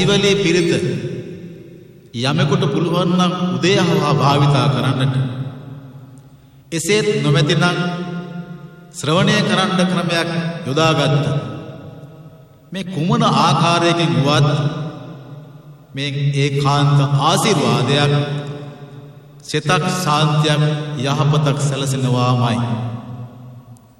ඉවලේ පිරිත යමෙකුට පුළුවන් නම් උදේහවා භාවිතා කරන්නට. එසේත් නොමැතිනම් ශ්‍රවණය කරන්න ක්‍රමයක් යොදාගත්ත. මේ කුමන ආකාරයකින් වුවත් මේ ඒකාන්ත ආශිර්වාදයක් සිතක් සාන්තියක් යහපතක් සැලසෙනවාමයි.